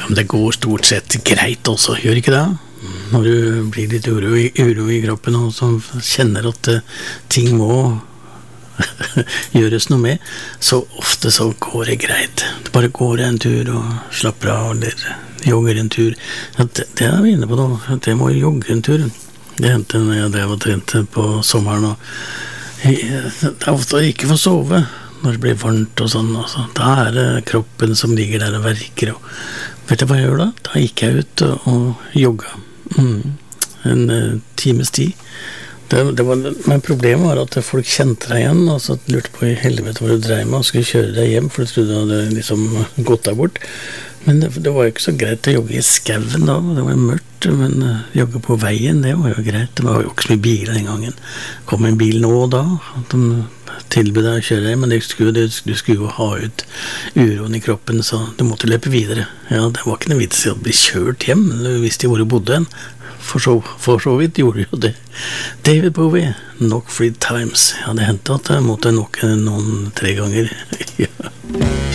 Men det går stort sett greit også, gjør ikke det? Når du blir litt uro i kroppen og så kjenner at ting må gjøres noe med, så ofte så går det greit. Det bare går en tur og slapper av, eller jogger en tur. Det er vi inne på nå, det må jogge en tur. Det hendte når jeg drev og trente på sommeren, og det er ofte ikke få sove når det blir varmt og sånn. Altså. Da er det kroppen som ligger der og verker. Og vet du hva jeg gjør da? Da gikk jeg ut og jogga. En times tid. Men problemet var at folk kjente deg igjen, og så lurte på i helvete hva du drev med, og skulle kjøre deg hjem, for du trodde du hadde liksom gått deg bort. Men det var jo ikke så greit å jogge i skauen da, det var jo mørkt, men jogge på veien, det var jo greit. Det var jo ikke så mye biler den gangen. Kom en bil nå og da, de tilbød deg å kjøre deg, men du skulle jo ha ut uroen i kroppen, så du måtte løpe videre. Ja, det var ikke noe vits i å bli kjørt hjem, du visste jo hvor du bodde hen. For så vidt gjorde jo det. David Bowie, Knock 3 Times. Ja, det hendte at jeg måtte knocke noen 3 ganger. Ja.